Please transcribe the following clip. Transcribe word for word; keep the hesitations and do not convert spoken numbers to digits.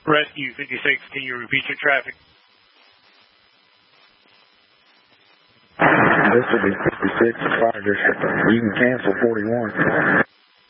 Rescue fifty-six, can you repeat your traffic? This will be fifty-six, Fire District. You can cancel forty-one.